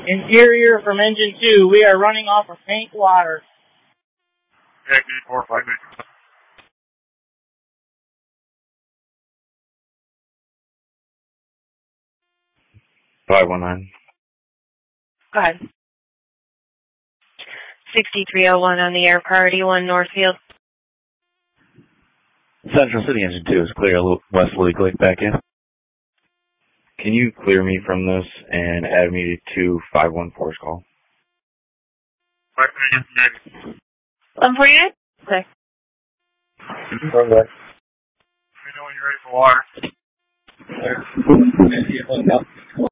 Interior from engine 2. We are running off of tank water. Yeah, 458. 519. Go ahead. 6301 on the air, priority 1 Northfield. Central City engine 2 is clear. West Louis Lake back in. Can you clear me from this and add me to 514's call? 548. 148? Okay. Let me know when you're ready for water.